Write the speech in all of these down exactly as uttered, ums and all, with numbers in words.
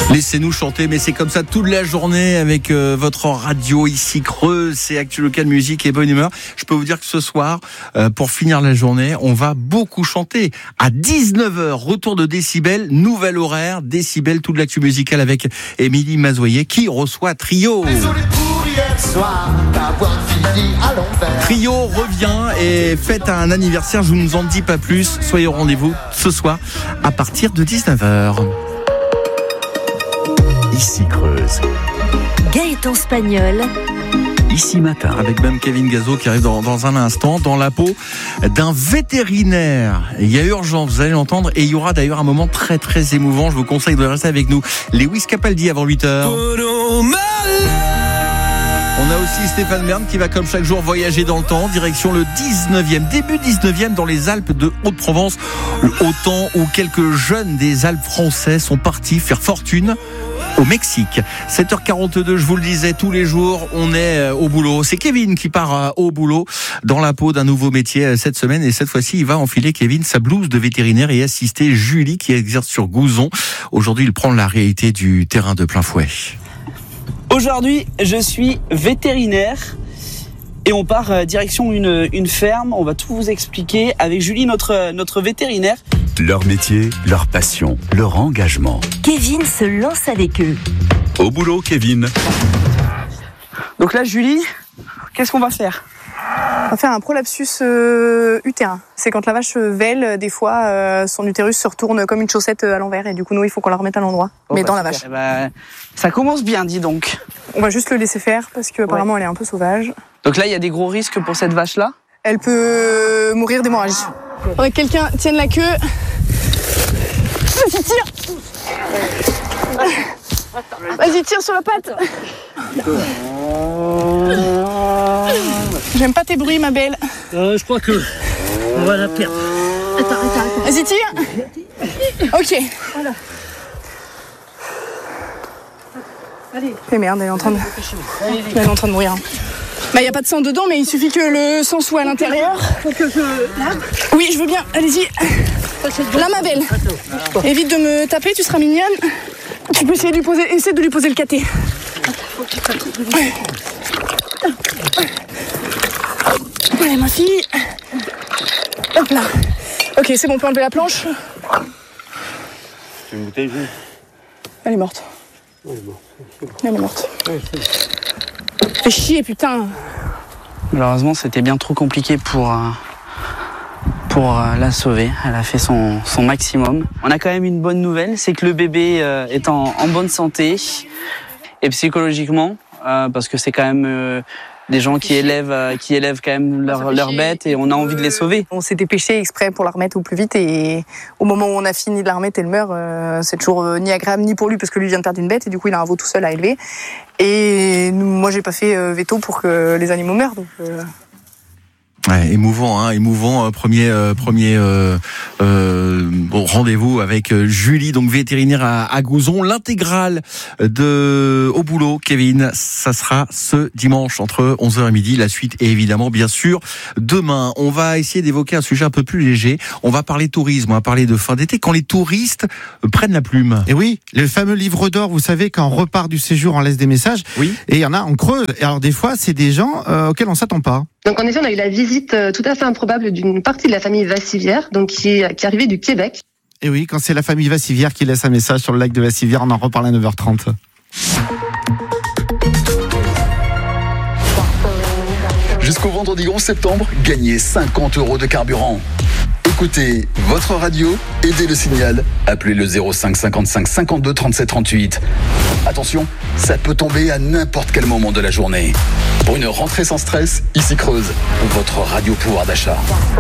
Laissez-nous chanter, mais c'est comme ça toute la journée avec euh, votre radio ici Creuse, c'est Actu Local Musique et Bonne Humeur. Je peux vous dire que ce soir, euh, pour finir la journée, on va beaucoup chanter. À dix-neuf heures, retour de Décibel, nouvel horaire, Décibel, toute l'actu musicale avec Émilie Mazoyer qui reçoit Trio. Soir, Trio revient et fête un anniversaire, je ne vous en dis pas plus. Soyez au rendez-vous ce soir à partir de dix-neuf heures. Ici Creuse. Gaëtan Spagnol. Ici Matin. Avec même Kevin Gazo qui arrive dans, dans un instant dans la peau d'un vétérinaire. Il y a urgence, vous allez l'entendre, et il y aura d'ailleurs un moment très très émouvant. Je vous conseille de rester avec nous. Lewis Capaldi avant huit heures. On a aussi Stéphane Bern qui va comme chaque jour voyager dans le temps, direction le dix-neuvième, début dix-neuvième dans les Alpes de Haute-Provence, au temps où quelques jeunes des Alpes français sont partis faire fortune au Mexique. sept heures quarante-deux, je vous le disais, tous les jours, on est au boulot. C'est Kevin qui part au boulot dans la peau d'un nouveau métier cette semaine. Et cette fois-ci, il va enfiler, Kevin, sa blouse de vétérinaire et assister Julie qui exerce sur Gouzon. Aujourd'hui, il prend la réalité du terrain de plein fouet. Aujourd'hui, je suis vétérinaire et on part euh, direction une, une ferme. On va tout vous expliquer avec Julie, notre, notre vétérinaire. Leur métier, leur passion, leur engagement. Kevin se lance avec eux. Au boulot, Kevin. Donc là, Julie, qu'est-ce qu'on va faire ? On va faire un prolapsus euh, utérin. C'est quand la vache vèle, des fois, euh, son utérus se retourne comme une chaussette à l'envers. Et du coup, nous, il faut qu'on la remette à l'endroit, oh, mais bah, dans la vache. Bah, ça commence bien, dis donc. On va juste le laisser faire parce qu'apparemment, ouais. Elle est un peu sauvage. Donc là, il y a des gros risques pour cette vache-là ? Elle peut mourir d'hémorragie. Faudrait que quelqu'un tienne la queue. Vas-y, tire. Vas-y, tire sur la patte. J'aime pas tes bruits, ma belle. Euh, je crois que on va la perdre. Attends, attends, attends. Vas-y, tire. Ok. Voilà. Allez. Et merde, elle est en train de, elle est en train de mourir. Bah, y a pas de sang dedans, mais il suffit que le sang soit à l'intérieur. Faut que je lave. Oui, je veux bien. Allez-y. Là, ma belle. Évite de me taper, tu seras mignonne. Tu peux essayer de lui poser, essayer de lui poser le caté. Allez, ma fille. Hop là. Ok, c'est bon, on peut enlever la planche. C'est une bouteille jaune. Elle est morte. Elle est morte. Elle est morte. Fais chier, putain. Malheureusement, c'était bien trop compliqué pour, euh, pour euh, la sauver. Elle a fait son, son maximum. On a quand même une bonne nouvelle, c'est que le bébé euh, est en, en bonne santé et psychologiquement, euh, parce que c'est quand même euh, des gens qui élèvent, euh, qui élèvent quand même leurs leur bêtes et on a envie de les sauver. On s'est dépêché exprès pour la remettre au plus vite et au moment où on a fini de la remettre, elle meurt. Euh, c'est toujours euh, ni agréable ni pour lui parce que lui vient de perdre une bête et du coup il a un veau tout seul à élever. Et nous, moi j'ai pas fait euh, veto pour que les animaux meurent. Donc, euh... Ouais, émouvant, hein, émouvant. Euh, premier, euh, premier euh, euh, bon, rendez-vous avec euh, Julie, donc vétérinaire à, à Gouzon. L'intégrale de Au boulot, Kevin, ça sera ce dimanche entre onze heures et midi. La suite est évidemment, bien sûr, demain. On va essayer d'évoquer un sujet un peu plus léger. On va parler tourisme, on va parler de fin d'été. Quand les touristes prennent la plume. Et oui, le fameux livre d'or, vous savez, quand on repart du séjour, on laisse des messages. Oui. Et il y en a en Creuse. Et alors des fois, c'est des gens euh, auxquels on s'attend pas. Donc en effet, on a eu la visite euh, tout à fait improbable d'une partie de la famille Vassivière, donc qui est, qui est arrivée du Québec. Et oui, quand c'est la famille Vassivière qui laisse un message sur le lac de Vassivière, on en reparle à neuf heures trente. Jusqu'au vendredi onze septembre, gagnez cinquante euros de carburant. Écoutez votre radio, aidez le signal, appelez le zéro cinq cinquante-cinq cinquante-deux trente-sept trente-huit. Attention, ça peut tomber à n'importe quel moment de la journée. Pour une rentrée sans stress, ici Creuse, votre radio pouvoir d'achat.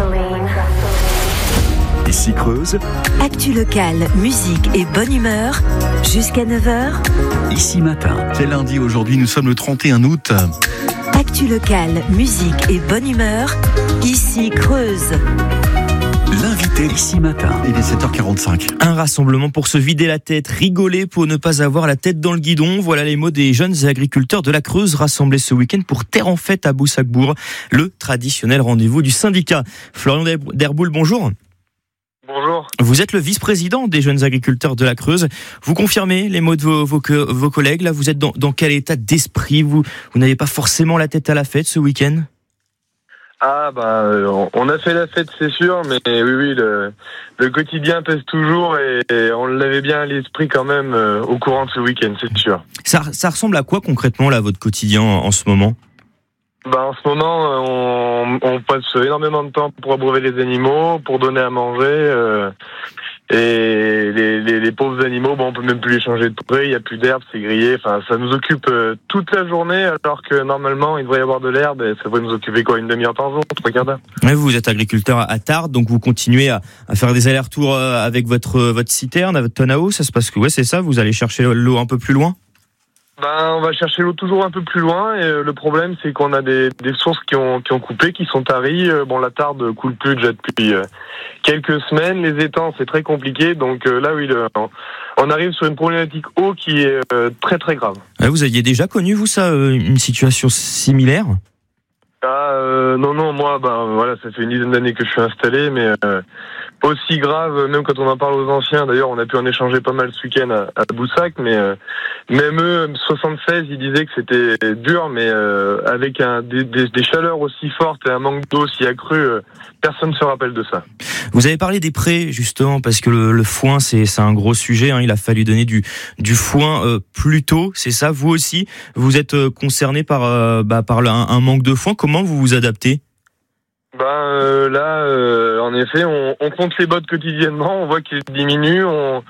Ici Creuse. Actu locale, musique et bonne humeur, jusqu'à neuf heures. Ici Matin. C'est lundi aujourd'hui, nous sommes le trente et un août. Actu locale, musique et bonne humeur, ici Creuse. L'invité Ici Matin. Il est sept heures quarante-cinq. Un rassemblement pour se vider la tête, rigoler pour ne pas avoir la tête dans le guidon. Voilà les mots des jeunes agriculteurs de la Creuse rassemblés ce week-end pour Terre en Fête à Boussac-Bourg, le traditionnel rendez-vous du syndicat. Florian Derboul, bonjour. Bonjour. Vous êtes le vice-président des jeunes agriculteurs de la Creuse. Vous confirmez les mots de vos, vos, vos collègues. Là, vous êtes dans, dans quel état d'esprit? Vous, vous n'avez pas forcément la tête à la fête ce week-end? Ah bah on a fait la fête, c'est sûr, mais oui oui le, le quotidien pèse toujours et, et on l'avait bien à l'esprit quand même euh, au courant de ce week-end, c'est sûr. Ça, ça ressemble à quoi concrètement là votre quotidien en, en ce moment? Bah en ce moment on, on passe énormément de temps pour abreuver les animaux, pour donner à manger. Euh, Et les, les, les pauvres animaux, bon, on peut même plus les changer de près, il y a plus d'herbe, c'est grillé. Enfin, ça nous occupe euh, toute la journée, alors que normalement, il devrait y avoir de l'herbe et ça devrait nous occuper quoi, une demi-heure par jour, trois quarts d'heure. Ouais, vous êtes agriculteur à Tarbes, donc vous continuez à, à faire des allers-retours avec votre votre citerne, à votre tonne à eau. Ça se passe que ouais, c'est ça. Vous allez chercher l'eau un peu plus loin. Ben, on va chercher l'eau toujours un peu plus loin et euh, le problème c'est qu'on a des, des sources qui ont qui ont coupé, qui sont taries. Euh, bon, la Tarbes coule plus déjà depuis euh, quelques semaines. Les étangs c'est très compliqué, donc euh, là oui, le, on arrive sur une problématique eau qui est euh, très très grave. Ouais, vous aviez déjà connu vous ça, euh, une situation similaire? Ah euh, non non moi ben voilà, ça fait une dizaine d'années que je suis installé, mais euh, aussi grave, même quand on en parle aux anciens. D'ailleurs, on a pu en échanger pas mal ce week-end à, à Boussac, mais euh, même eux, soixante-seize, ils disaient que c'était dur, mais euh, avec un, des, des, des chaleurs aussi fortes et un manque d'eau aussi accru, euh, personne ne se rappelle de ça. Vous avez parlé des prés, justement, parce que le, le foin, c'est, c'est un gros sujet. Hein, il a fallu donner du, du foin euh, plus tôt, c'est ça. Vous aussi, vous êtes euh, concerné par, euh, bah, par un, un manque de foin. Comment vous vous adaptez? Ben euh, là, euh, en effet, on, on compte les bottes quotidiennement, on voit qu'ils diminuent, on,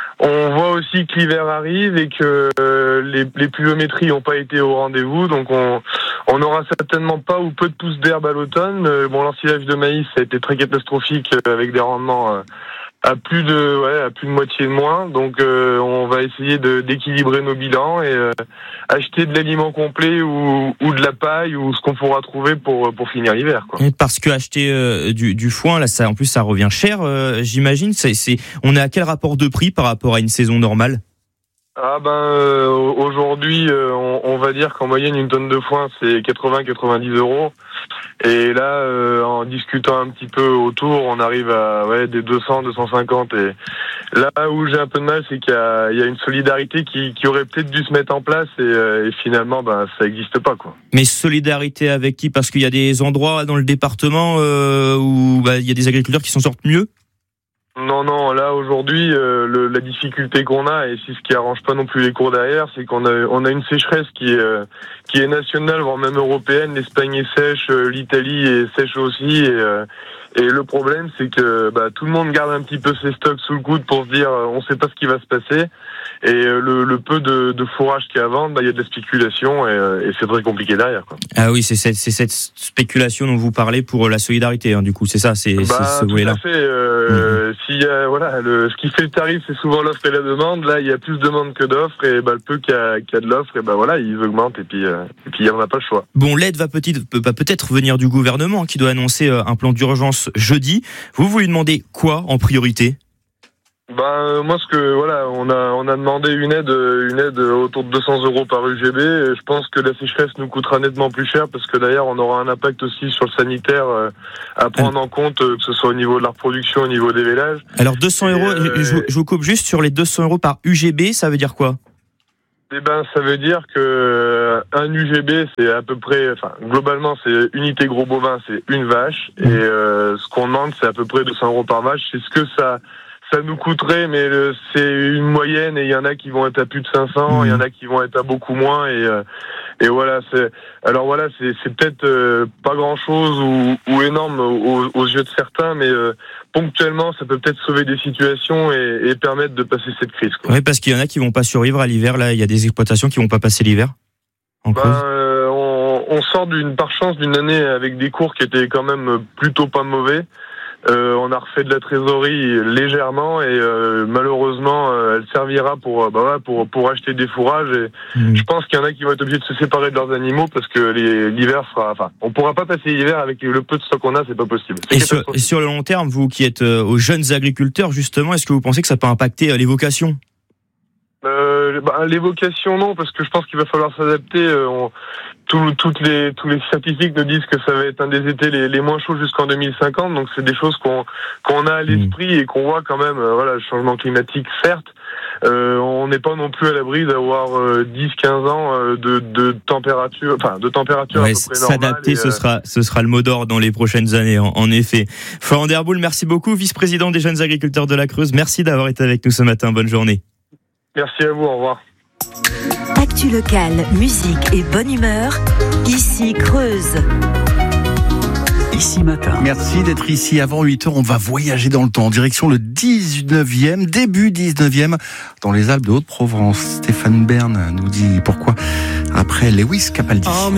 on voit aussi que l'hiver arrive et que euh, les, les pluviométries n'ont pas été au rendez-vous, donc on on n'aura certainement pas ou peu de pousses d'herbe à l'automne. Euh, bon, l'ensilage de maïs ça a été très catastrophique euh, avec des rendements euh, à plus de ouais à plus de moitié de moins, donc euh, on va essayer de d'équilibrer nos bilans et euh, acheter de l'aliment complet ou ou de la paille ou ce qu'on pourra trouver pour pour finir l'hiver quoi. Parce que acheter euh, du du foin là, ça en plus ça revient cher, euh, j'imagine. C'est c'est on est à quel rapport de prix par rapport à une saison normale? Ah ben euh, aujourd'hui euh, on, on va dire qu'en moyenne une tonne de foin c'est quatre-vingts à quatre-vingt-dix euros. Et là, euh, en discutant un petit peu autour, on arrive à ouais, des deux cents, deux cent cinquante. Et là où j'ai un peu de mal, c'est qu'il y a, il y a une solidarité qui, qui aurait peut-être dû se mettre en place et, euh, et finalement, ben, ça n'existe pas, quoi. Mais solidarité avec qui? Parce qu'il y a des endroits dans le département euh, où bah, il y a des agriculteurs qui s'en sortent mieux? Non, non, là aujourd'hui, euh, le, la difficulté qu'on a, et c'est ce qui arrange pas non plus les cours derrière, c'est qu'on a, on a une sécheresse qui est, euh, qui est nationale, voire même européenne. L'Espagne est sèche, euh, l'Italie est sèche aussi, et, euh, et le problème, c'est que bah, tout le monde garde un petit peu ses stocks sous le coude pour se dire, euh, on sait pas ce qui va se passer. Et euh, le, le peu de, de fourrage qu'il y a à vendre, bah, il y a de la spéculation et, euh, et c'est très compliqué derrière, quoi. Ah oui, c'est cette, c'est cette spéculation dont vous parlez pour la solidarité, hein, du coup, c'est ça, c'est, bah, c'est ce volet-là. Tout à fait. Euh, mmh. S'il y a, voilà, le, ce qui fait le tarif, c'est souvent l'offre et la demande. Là, il y a plus de demandes que d'offres et bah, le peu qu'il y a, qu'il y a de l'offre, et bah voilà, ils augmentent et puis euh, et puis on n'a pas le choix. Bon, l'aide va peut-être va peut-être venir du gouvernement qui doit annoncer un plan d'urgence jeudi. Vous vous lui demandez quoi en priorité? Ben euh, moi ce que voilà on a on a demandé une aide une aide autour de deux cents euros par U G B. Et je pense que la sécheresse nous coûtera nettement plus cher parce que d'ailleurs on aura un impact aussi sur le sanitaire euh, à prendre en compte, euh, que ce soit au niveau de la reproduction, au niveau des vélages. Alors deux cents euros, euh, je, je vous coupe juste sur les deux cents euros par U G B, ça veut dire quoi? Eh ben, ça veut dire que un U G B, c'est à peu près, enfin, globalement, c'est unité gros bovin, c'est une vache, et euh, ce qu'on demande, c'est à peu près deux cents euros par vache. C'est ce que ça, ça nous coûterait, mais le, c'est une moyenne, et il y en a qui vont être à plus de cinq cents, il y en a qui vont être à beaucoup moins, et euh, et voilà, c'est, alors voilà, c'est, c'est peut-être euh, pas grand-chose ou, ou énorme aux, aux yeux de certains, mais euh, ponctuellement, ça peut peut-être sauver des situations et, et permettre de passer cette crise, quoi. Oui, parce qu'il y en a qui vont pas survivre à l'hiver. Là, il y a des exploitations qui vont pas passer l'hiver. En ben, euh, on, on sort d'une par chance d'une année avec des cours qui étaient quand même plutôt pas mauvais. Euh, on a refait de la trésorerie légèrement et euh, malheureusement euh, elle servira pour bah, pour pour acheter des fourrages et mmh. je pense qu'il y en a qui vont être obligés de se séparer de leurs animaux parce que les, l'hiver sera enfin on pourra pas passer l'hiver avec le peu de stock qu'on a, c'est pas possible. C'est et, sur, et sur le long terme, vous qui êtes euh, aux jeunes agriculteurs justement, est-ce que vous pensez que ça peut impacter euh, les vocations? Euh, euh, bah, l'évocation non, parce que je pense qu'il va falloir s'adapter. Euh, on, tout, toutes les, tous les scientifiques nous disent que ça va être un des étés les, les moins chauds jusqu'en deux mille cinquante. Donc c'est des choses qu'on qu'on a à l'esprit et qu'on voit quand même. Euh, voilà, le changement climatique, certes. Euh, on n'est pas non plus à l'abri d'avoir euh, dix quinze ans euh, de, de température, enfin de température ouais, à peu près normale. S'adapter, et, ce euh... sera ce sera le mot d'ordre dans les prochaines années, en, en effet. Florent Derboul, merci beaucoup, vice-président des jeunes agriculteurs de la Creuse. Merci d'avoir été avec nous ce matin. Bonne journée. Merci à vous. Au revoir. Actu locale, musique et bonne humeur. Ici Creuse. Ici matin. Merci d'être ici. Avant huit heures, on va voyager dans le temps en direction le dix-neuvième, début dix-neuvième, dans les Alpes de Haute-Provence. Stéphane Bern nous dit pourquoi après Lewis Capaldi.